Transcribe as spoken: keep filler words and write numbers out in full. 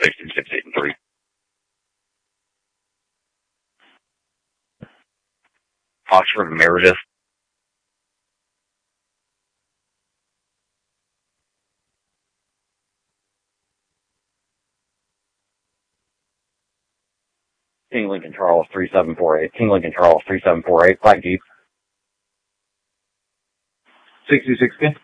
six two six eight and three. Oxford Meredith. King Lincoln Charles three seven four eight. King Lincoln Charles three seven four eight. Black Jeep. six two six, good.